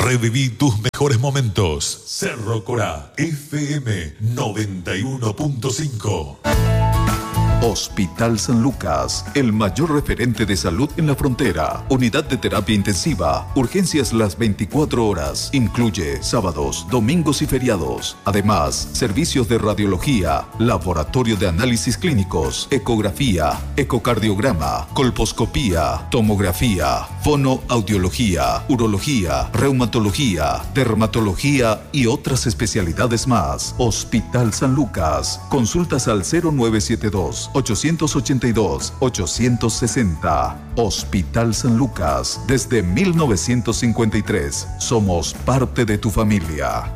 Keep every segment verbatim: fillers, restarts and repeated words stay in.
Reviví tus mejores momentos. Cerro Corá, F M noventa y uno punto cinco. Hospital San Lucas, el mayor referente de salud en la frontera. Unidad de terapia intensiva, urgencias las veinticuatro horas. Incluye sábados, domingos y feriados. Además, servicios de radiología, laboratorio de análisis clínicos, ecografía, ecocardiograma, colposcopía, tomografía, fonoaudiología, urología, reumatología, dermatología y otras especialidades más. Hospital San Lucas. Consultas al cero nueve siete dos, ocho ocho dos, ocho seis cero. Hospital San Lucas. Desde mil novecientos cincuenta y tres somos parte de tu familia.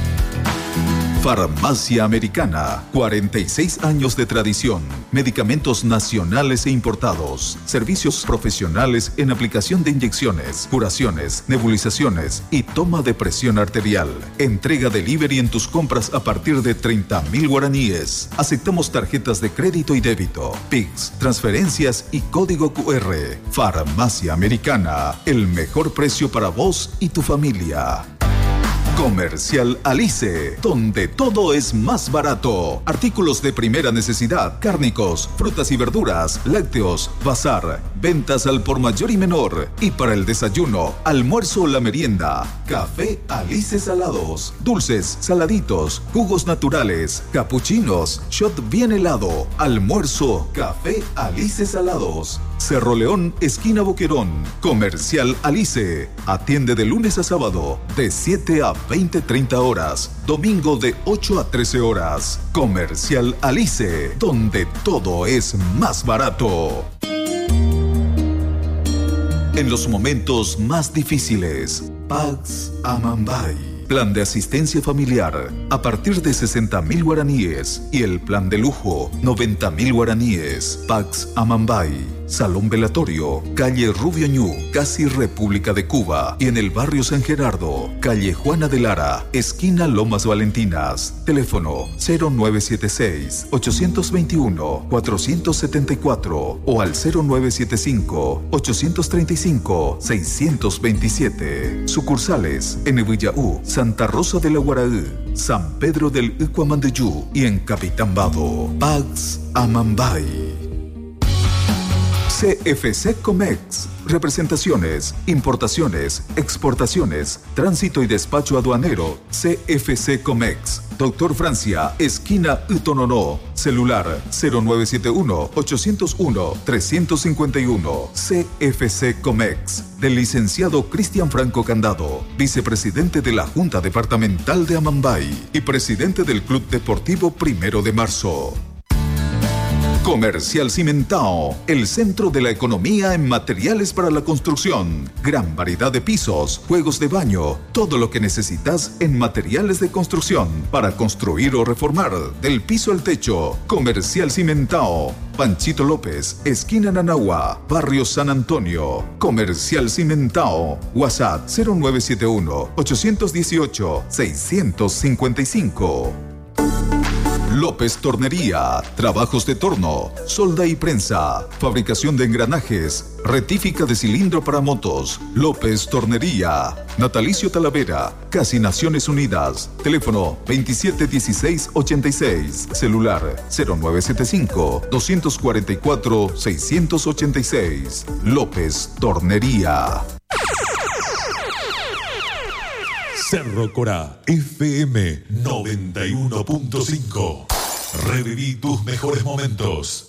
Farmacia Americana, cuarenta y seis años de tradición, medicamentos nacionales e importados, servicios profesionales en aplicación de inyecciones, curaciones, nebulizaciones y toma de presión arterial. Entrega delivery en tus compras a partir de treinta mil guaraníes. Aceptamos tarjetas de crédito y débito, P I X, transferencias y código Q R. Farmacia Americana, el mejor precio para vos y tu familia. Comercial Alice, donde todo es más barato. Artículos de primera necesidad, cárnicos, frutas y verduras, lácteos, bazar, ventas al por mayor y menor. Y para el desayuno, almuerzo o la merienda, Café Alice salados, dulces, saladitos, jugos naturales, capuchinos, shot bien helado, almuerzo, Café Alice salados. Cerro León, esquina Boquerón. Comercial Alice. Atiende de lunes a sábado, de siete a veinte treinta horas. Domingo de ocho a trece horas. Comercial Alice, donde todo es más barato. En los momentos más difíciles, Pax Amambay. Plan de asistencia familiar a partir de sesenta mil guaraníes y el plan de lujo noventa mil guaraníes. Pax Amambay. Salón Velatorio, calle Rubio Ñu, casi República de Cuba, y en el barrio San Gerardo, calle Juana de Lara, esquina Lomas Valentinas. Teléfono cero nueve siete seis, ocho dos uno, cuatro siete cuatro o al cero nueve siete cinco, ocho tres cinco, seis dos siete. Sucursales en Villaú, Santa Rosa de la Guaraú, San Pedro del Ucuamandeyú y en Capitán Bado. Pax Amambay. C F C Comex. Representaciones, importaciones, exportaciones, tránsito y despacho aduanero. C F C Comex. Doctor Francia, esquina Utonono. Celular cero nueve siete uno, ocho cero uno, tres cinco uno. C F C Comex. Del licenciado Cristian Franco Candado, vicepresidente de la Junta Departamental de Amambay y presidente del Club Deportivo Primero de Marzo. Comercial Cimentao, el centro de la economía en materiales para la construcción. Gran variedad de pisos, juegos de baño, todo lo que necesitas en materiales de construcción para construir o reformar, del piso al techo. Comercial Cimentao, Panchito López, esquina Nanagua, barrio San Antonio. Comercial Cimentao, WhatsApp cero nueve siete uno, ocho uno ocho, seis cinco cinco. López Tornería, trabajos de torno, solda y prensa, fabricación de engranajes, rectífica de cilindro para motos. López Tornería, Natalicio Talavera, casi Naciones Unidas. Teléfono veintisiete dieciséis ochenta y seis, celular cero nueve siete cinco, dos cuatro cuatro, seis ocho seis. López Tornería. Cerro Corá, F M noventa y uno punto cinco. Reviví tus mejores momentos.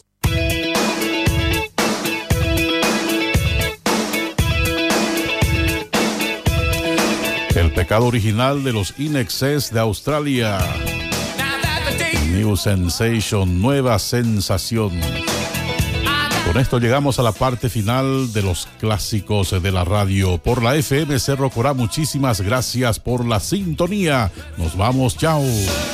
El pecado original de los Inexcess de Australia. New Sensation, nueva sensación. Con esto llegamos a la parte final de los clásicos de la radio. Por la F M Cerro Corá, muchísimas gracias por la sintonía. Nos vamos, chao.